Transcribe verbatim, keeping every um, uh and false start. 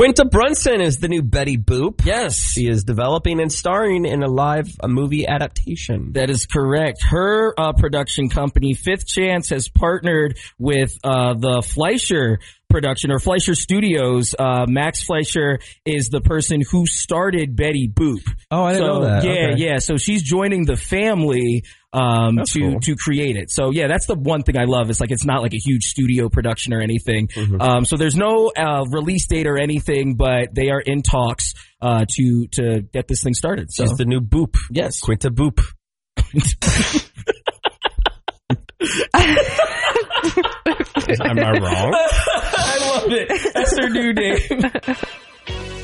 Quinta Brunson is the new Betty Boop. Yes. She is developing and starring in a live a movie adaptation. That is correct. Her uh, production company, Fifth Chance, has partnered with uh, the Fleischer production or Fleischer Studios. Uh, Max Fleischer is the person who started Betty Boop. Oh, I didn't so, know that. Yeah, Okay. yeah. So she's joining the family um, That's to cool. to create it. So yeah, that's the one thing I love. It's like it's not like a huge studio production or anything. Mm-hmm. Um, so there's no uh, release date or anything, but they are in talks uh, to to get this thing started. So She's the new Boop. yes. Quinta Boop. Am I wrong? I love it. That's her new name.